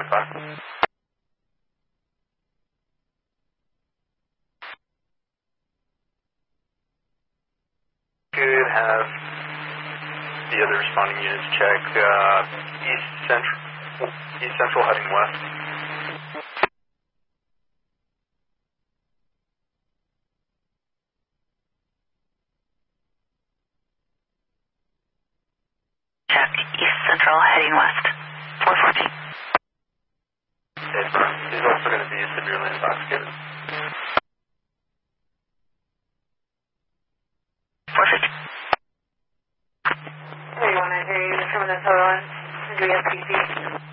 5. Could have the other responding units check east central heading west. Check east central heading west. 414. He's also going to be severely intoxicated. 450. Hey, you want to hear you from the total? Do we have PC?